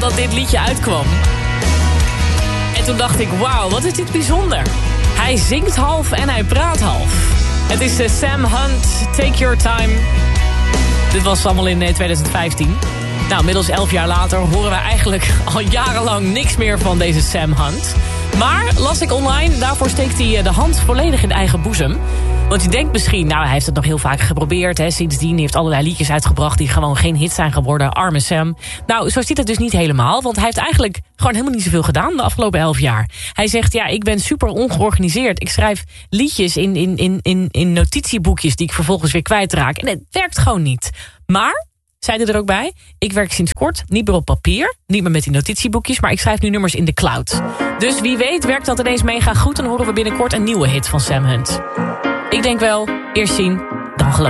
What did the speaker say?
dat dit liedje uitkwam. En toen dacht ik, wauw, wat is dit bijzonder. Hij zingt half en hij praat half. Het is Sam Hunt, Take Your Time. Dit was allemaal in 2015. Nou, inmiddels 11 jaar later horen we eigenlijk al jarenlang niks meer van deze Sam Hunt. Maar, las ik online, daarvoor steekt hij de hand volledig in de eigen boezem. Want je denkt misschien, nou, hij heeft het nog heel vaak geprobeerd. Hè. Sindsdien heeft allerlei liedjes uitgebracht die gewoon geen hit zijn geworden. Arme Sam. Nou, zo ziet het dus niet helemaal. Want hij heeft eigenlijk gewoon helemaal niet zoveel gedaan de afgelopen 11 jaar. Hij zegt, ja, ik ben super ongeorganiseerd. Ik schrijf liedjes in notitieboekjes die ik vervolgens weer kwijtraak. En het werkt gewoon niet. Maar, zei hij er ook bij, ik werk sinds kort niet meer op papier, niet meer met die notitieboekjes, maar ik schrijf nu nummers in de cloud. Dus wie weet werkt dat ineens mega goed en horen we binnenkort een nieuwe hit van Sam Hunt. Ik denk wel, eerst zien, dan geloven.